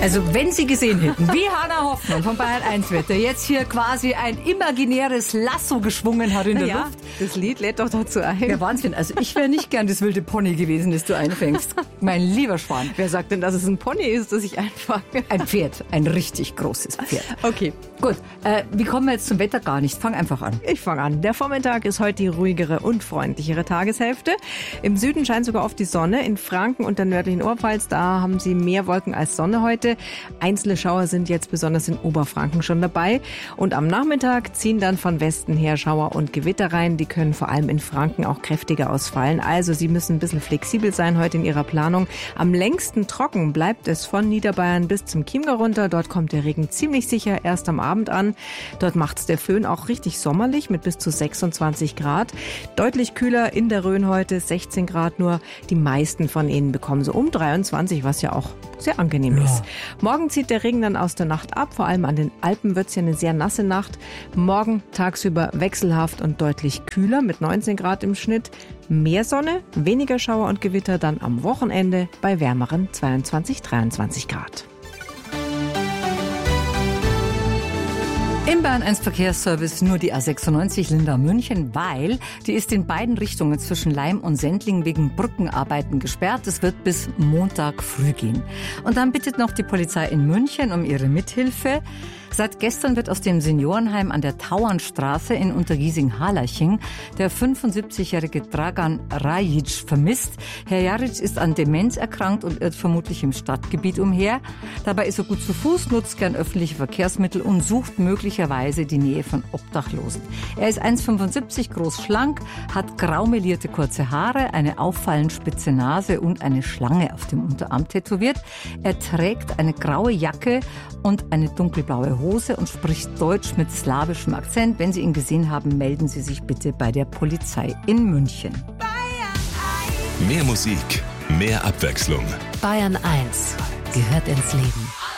Also wenn Sie gesehen hätten, wie Hannah Hoffmann von Bayern 1 Wetter jetzt hier quasi ein imaginäres Lasso geschwungen hat in der Luft. Das Lied lädt doch dazu ein. Ja, Wahnsinn. Also ich wäre nicht gern das wilde Pony gewesen, das du einfängst. Mein lieber Schwan. Wer sagt denn, dass es ein Pony ist, das ich einfange? Ein Pferd. Ein richtig großes Pferd. Okay. Gut. Wie kommen wir jetzt zum Wetter? Gar nicht. Fang einfach an. Ich fange an. Der Vormittag ist heute die ruhigere und freundlichere Tageshälfte. Im Süden scheint sogar oft die Sonne. In Franken und der nördlichen Oberpfalz, da haben sie mehr Wolken als Sonne heute. Einzelne Schauer sind jetzt besonders in Oberfranken schon dabei. Und am Nachmittag ziehen dann von Westen her Schauer und Gewitter rein. Die können vor allem in Franken auch kräftiger ausfallen. Also Sie müssen ein bisschen flexibel sein heute in Ihrer Planung. Am längsten trocken bleibt es von Niederbayern bis zum Chiemgau runter. Dort kommt der Regen ziemlich sicher erst am Abend an. Dort macht's der Föhn auch richtig sommerlich mit bis zu 26 Grad. Deutlich kühler in der Rhön heute, 16 Grad nur. Die meisten von Ihnen bekommen so um 23, was ja auch sehr angenehm ist. Morgen zieht der Regen dann aus der Nacht ab. Vor allem an den Alpen wird's ja eine sehr nasse Nacht. Morgen tagsüber wechselhaft und deutlich kühler mit 19 Grad im Schnitt. Mehr Sonne, weniger Schauer und Gewitter dann am Wochenende bei wärmeren 22, 23 Grad. Im Bayern 1 Verkehrsservice nur die A96 Lindau-München, weil die ist in beiden Richtungen zwischen Laim und Sendling wegen Brückenarbeiten gesperrt. Es wird bis Montag früh gehen. Und dann bittet noch die Polizei in München um ihre Mithilfe. Seit gestern wird aus dem Seniorenheim an der Tauernstraße in Untergiesing-Harlaching der 75-jährige Dragan Rajic vermisst. Herr Jaric ist an Demenz erkrankt und irrt vermutlich im Stadtgebiet umher. Dabei ist er gut zu Fuß, nutzt gern öffentliche Verkehrsmittel und sucht möglicherweise die Nähe von Obdachlosen. Er ist 1,75 groß, schlank, hat grau melierte kurze Haare, eine auffallend spitze Nase und eine Schlange auf dem Unterarm tätowiert. Er trägt eine graue Jacke und eine dunkelblaue Hose und spricht Deutsch mit slawischem Akzent. Wenn Sie ihn gesehen haben, melden Sie sich bitte bei der Polizei in München. Mehr Musik, mehr Abwechslung. Bayern 1 gehört ins Leben.